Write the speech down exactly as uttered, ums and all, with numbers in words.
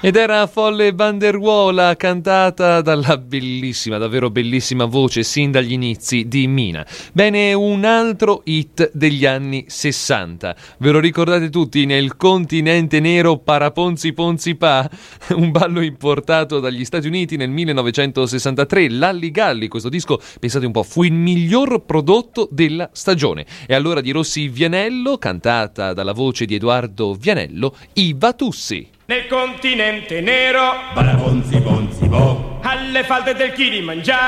Ed era Folle Banderuola, cantata dalla bellissima, davvero bellissima voce sin dagli inizi di Mina. Bene, un altro hit degli anni sessanta. Ve lo ricordate tutti? Nel continente nero Paraponzi Ponzi Pa, un ballo importato dagli Stati Uniti nel millenovecentosessantatré. Lalli Galli, questo disco, pensate un po', fu il miglior prodotto della stagione. E allora di Rossi Vianello, cantata dalla voce di Edoardo Vianello, I Vatussi. Nel continente nero, Parabonzi bonzi bo, alle falde del Kilimangiaro,